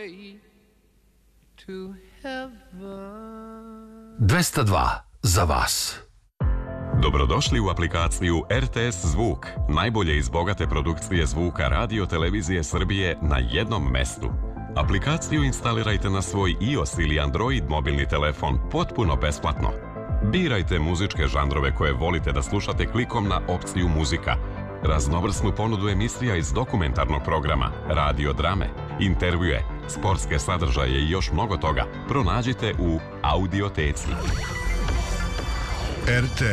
202 za vas. Dobrodošli u aplikaciju RTS Zvuk, najbolje iz bogate produkcije zvuka radio televizije Srbije na jednom mestu. Aplikaciju instalirajte na svoj iOS ili Android mobilni telefon potpuno besplatno. Birajte muzičke žanrove koje volite da slušate klikom na opciju muzika. Raznovrsnu ponudu emisija iz dokumentarnog programa, radio drame, intervjue, sportske sadržaje i još mnogo toga pronađite u Audioteci.